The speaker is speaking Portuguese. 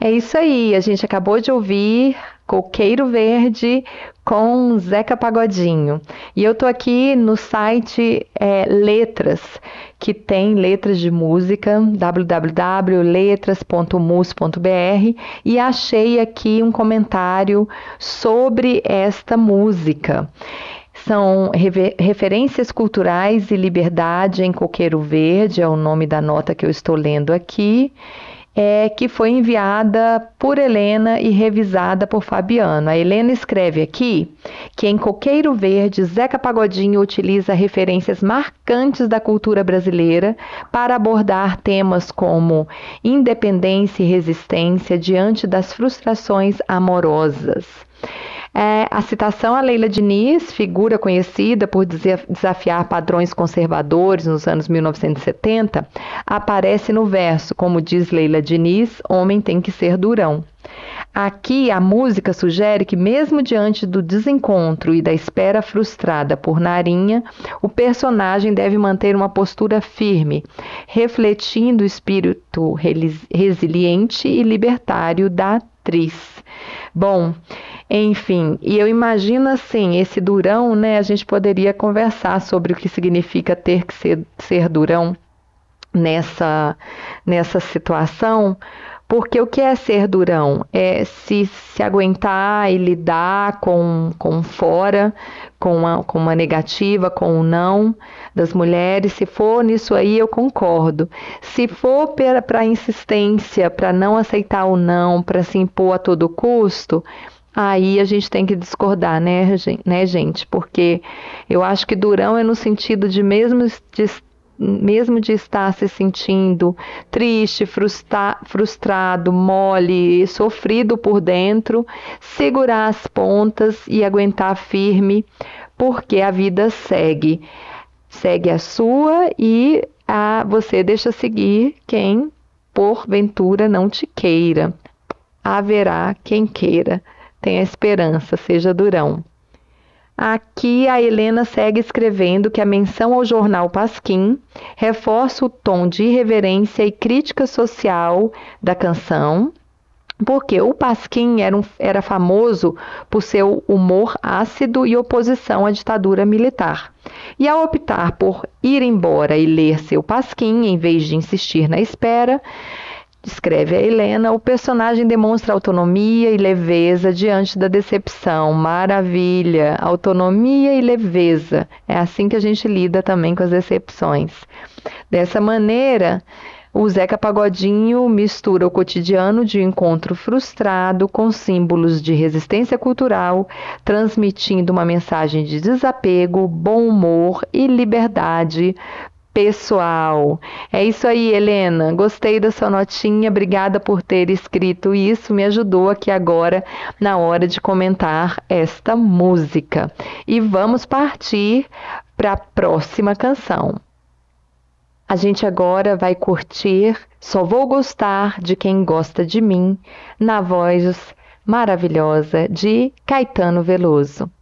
É isso aí, a gente acabou de ouvir Coqueiro Verde com Zeca Pagodinho. E eu tô aqui no site Letras, que tem letras de música, www.letras.mus.br, e achei aqui um comentário sobre esta música. São referências culturais e liberdade em Coqueiro Verde, é o nome da nota que eu estou lendo aqui, que foi enviada por Helena e revisada por Fabiano. A Helena escreve aqui que em Coqueiro Verde, Zeca Pagodinho utiliza referências marcantes da cultura brasileira para abordar temas como independência e resistência diante das frustrações amorosas. A citação a Leila Diniz, figura conhecida por desafiar padrões conservadores nos anos 1970, aparece no verso, como diz Leila Diniz, homem tem que ser durão. Aqui a música sugere que mesmo diante do desencontro e da espera frustrada por Narinha, o personagem deve manter uma postura firme, refletindo o espírito resiliente e libertário da atriz. Bom, enfim, e eu imagino assim, esse durão, né? A gente poderia conversar sobre o que significa ter que ser durão nessa situação, porque o que é ser durão? É se aguentar e lidar com fora, com uma negativa, com um não das mulheres. Se for nisso aí, eu concordo. Se for para insistência, para não aceitar o não, para se impor a todo custo, aí a gente tem que discordar, né, gente? Porque eu acho que durão é no sentido de mesmo de estar se sentindo triste, frustrado, mole, sofrido por dentro, segurar as pontas e aguentar firme, porque a vida segue a sua e você deixa seguir quem porventura não te queira. Haverá quem queira. Tenha esperança, seja durão. Aqui a Helena segue escrevendo que a menção ao jornal Pasquim reforça o tom de irreverência e crítica social da canção, porque o Pasquim era famoso por seu humor ácido e oposição à ditadura militar. E ao optar por ir embora e ler seu Pasquim, em vez de insistir na espera, escreve a Helena, o personagem demonstra autonomia e leveza diante da decepção. Maravilha! Autonomia e leveza. É assim que a gente lida também com as decepções. Dessa maneira, o Zeca Pagodinho mistura o cotidiano de um encontro frustrado com símbolos de resistência cultural, transmitindo uma mensagem de desapego, bom humor e liberdade pessoal. É isso aí, Helena. Gostei da sua notinha. Obrigada por ter escrito isso. Me ajudou aqui agora na hora de comentar esta música. E vamos partir para a próxima canção. A gente agora vai curtir Só Vou Gostar de Quem Gosta de Mim, na voz maravilhosa de Caetano Veloso.